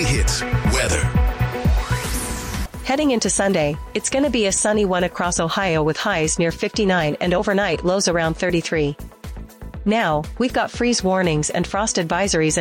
Hits weather. Heading into Sunday, it's going to be a sunny one across Ohio with highs near 59 and overnight lows around 33. Now, we've got freeze warnings and frost advisories